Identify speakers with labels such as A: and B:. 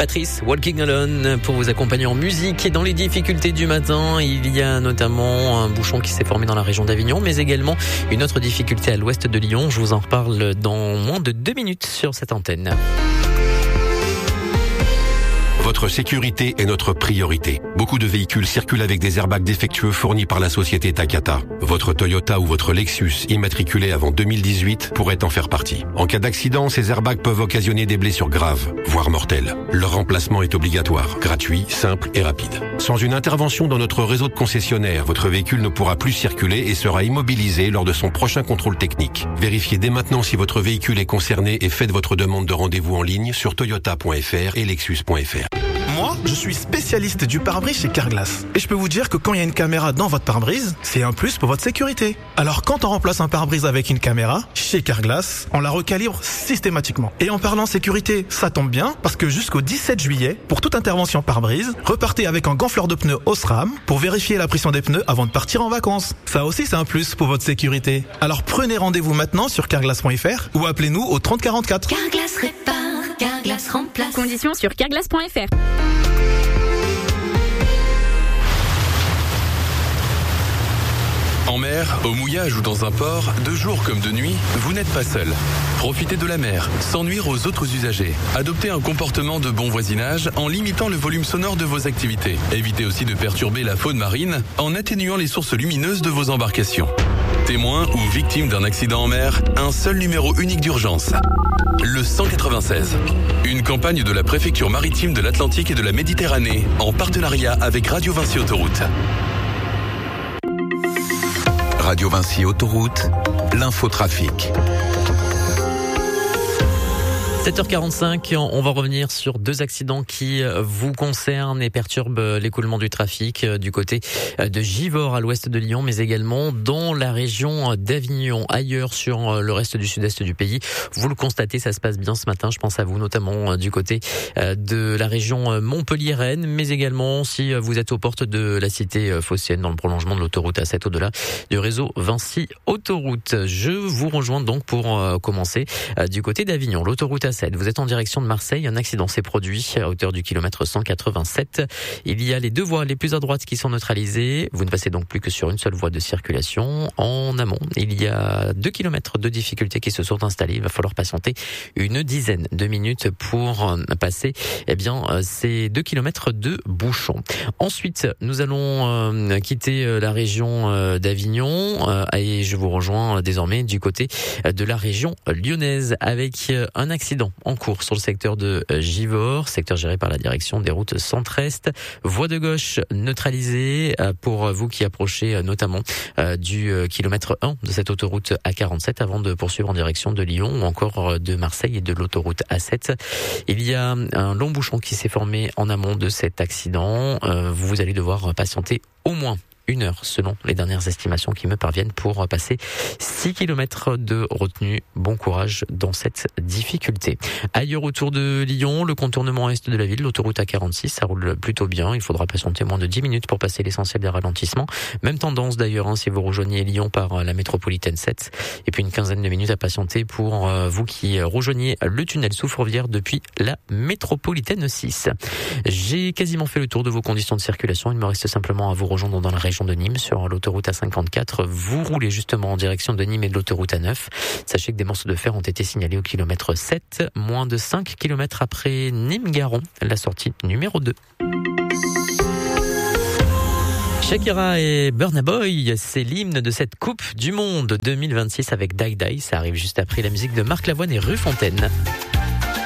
A: Patrice, Walking Alone, pour vous accompagner en musique. Et dans les difficultés du matin, il y a notamment un bouchon qui s'est formé dans la région d'Avignon, mais également une autre difficulté à l'ouest de Lyon. Je vous en reparle dans moins de 2 minutes sur cette antenne.
B: Votre sécurité est notre priorité. Beaucoup de véhicules circulent avec des airbags défectueux fournis par la société Takata. Votre Toyota ou votre Lexus immatriculé avant 2018 pourrait en faire partie. En cas d'accident, ces airbags peuvent occasionner des blessures graves, voire mortelles. Leur remplacement est obligatoire, gratuit, simple et rapide. Sans une intervention dans notre réseau de concessionnaires, votre véhicule ne pourra plus circuler et sera immobilisé lors de son prochain contrôle technique. Vérifiez dès maintenant si votre véhicule est concerné et faites votre demande de rendez-vous en ligne sur toyota.fr et lexus.fr.
C: Moi, je suis spécialiste du pare-brise chez Carglass. Et je peux vous dire que quand il y a une caméra dans votre pare-brise, c'est un plus pour votre sécurité. Alors quand on remplace un pare-brise avec une caméra, chez Carglass, on la recalibre systématiquement. Et en parlant sécurité, ça tombe bien, parce que jusqu'au 17 juillet, pour toute intervention pare-brise, repartez avec un gonfleur de pneus Osram pour vérifier la pression des pneus avant de partir en vacances. Ça aussi, c'est un plus pour votre sécurité. Alors prenez rendez-vous maintenant sur carglass.fr ou appelez-nous au 30 44.
D: Carglass répare, Carglass remplace.
E: Conditions sur carglass.fr.
F: En mer, au mouillage ou dans un port, de jour comme de nuit, vous n'êtes pas seul. Profitez de la mer, sans nuire aux autres usagers. Adoptez un comportement de bon voisinage en limitant le volume sonore de vos activités. Évitez aussi de perturber la faune marine en atténuant les sources lumineuses de vos embarcations. Témoin ou victime d'un accident en mer, un seul numéro unique d'urgence. Le 196. Une campagne de la préfecture maritime de l'Atlantique et de la Méditerranée, en partenariat avec Radio Vinci Autoroute.
G: Radio Vinci Autoroute, l'infotrafic.
A: 7h45, on va revenir sur 2 accidents qui vous concernent et perturbent l'écoulement du trafic du côté de Givors à l'ouest de Lyon, mais également dans la région d'Avignon, ailleurs sur le reste du sud-est du pays. Vous le constatez, ça se passe bien ce matin, je pense à vous, notamment du côté de la région Montpellier-Rennes, mais également si vous êtes aux portes de la cité phocéenne dans le prolongement de l'autoroute A7 au-delà du réseau Vinci Autoroute. Je vous rejoins donc pour commencer du côté d'Avignon, l'autoroute A7. Vous êtes en direction de Marseille, un accident s'est produit à hauteur du kilomètre 187. Il y a les 2 voies les plus à droite qui sont neutralisées. Vous ne passez donc plus que sur une seule voie de circulation. En amont, il y a 2 kilomètres de difficultés qui se sont installées. Il va falloir patienter une dizaine de minutes pour passer ces 2 kilomètres de bouchons. Ensuite, nous allons quitter la région d'Avignon et je vous rejoins désormais du côté de la région lyonnaise avec un accident en cours sur le secteur de Givors, secteur géré par la direction des routes centre-est. Voie de gauche neutralisée pour vous qui approchez notamment du kilomètre 1 de cette autoroute A47 avant de poursuivre en direction de Lyon ou encore de Marseille et de l'autoroute A7. Il y a un long bouchon qui s'est formé en amont de cet accident. Vous allez devoir patienter au moins 1 heure selon les dernières estimations qui me parviennent pour passer 6 km de retenue. Bon courage dans cette difficulté. Ailleurs autour de Lyon, le contournement est de la ville, l'autoroute A46, ça roule plutôt bien. Il faudra patienter moins de 10 minutes pour passer l'essentiel des ralentissements. Même tendance d'ailleurs si vous rejoignez Lyon par la métropolitaine 7. Et puis une quinzaine de minutes à patienter pour vous qui rejoignez le tunnel sous Fourvière depuis la métropolitaine 6. J'ai quasiment fait le tour de vos conditions de circulation. Il me reste simplement à vous rejoindre dans la région de Nîmes sur l'autoroute A54. Vous roulez justement en direction de Nîmes et de l'autoroute A9. Sachez que des morceaux de fer ont été signalés au kilomètre 7, moins de 5 km après Nîmes-Garon, la sortie numéro 2. Shakira et Burna Boy, c'est l'hymne de cette Coupe du Monde 2026 avec Die Die. Ça arrive juste après la musique de Marc Lavoine et Rue Fontaine.